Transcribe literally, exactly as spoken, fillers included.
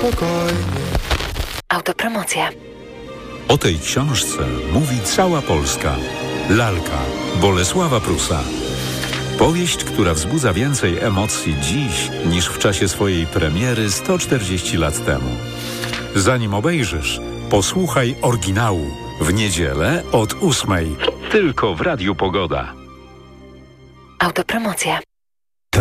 spokojnie. Autopromocja. O tej książce mówi cała Polska. Lalka Bolesława Prusa. Powieść, która wzbudza więcej emocji dziś niż w czasie swojej premiery sto czterdzieści lat temu. Zanim obejrzysz, posłuchaj oryginału w niedzielę od ósmej. Tylko w Radiu Pogoda. Autopromocja.